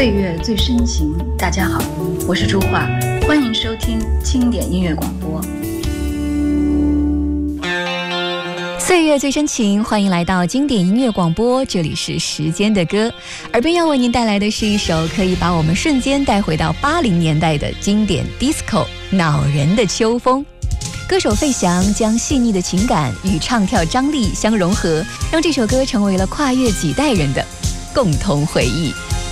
岁月最深情，大家好，我是朱桦，欢迎收听经典音乐广播。 岁月最深情，欢迎来到经典音乐广播，这里是时间的歌。耳边要为您带来的是一首可以把我们瞬间带回到80年代的经典 disco 恼人的秋风。歌手费翔将细腻的情感与唱跳张力相融合，让这首歌成为了跨越几代人的共同回忆。